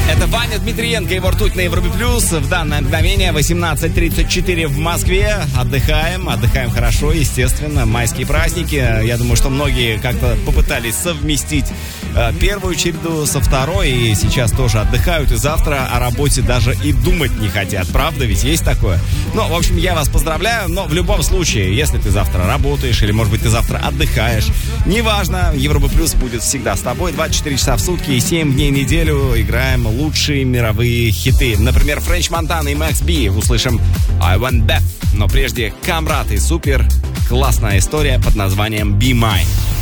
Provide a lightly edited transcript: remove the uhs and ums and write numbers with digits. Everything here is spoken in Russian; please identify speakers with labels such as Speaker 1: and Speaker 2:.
Speaker 1: Это Ваня Дмитриенко, его ртуть на Европе Плюс. В данное мгновение 18:34 в Москве. Отдыхаем хорошо, естественно. Майские праздники. Я думаю, что многие как-то попытались совместить первую череду со второй. И сейчас тоже отдыхают. И завтра о работе даже и думать не хотят. Правда, ведь есть такое? Ну, в общем, я вас поздравляю. Но в любом случае, если ты завтра работаешь или, может быть, ты завтра отдыхаешь, неважно, Европа Плюс будет всегда с тобой. 24 часа в сутки и 7 дней в неделю играем лучшие мировые хиты. Например, Френч Монтана и Макс Би. Услышим I Want Back. Но прежде Камрад и Супер. Классная история под названием Be Mine.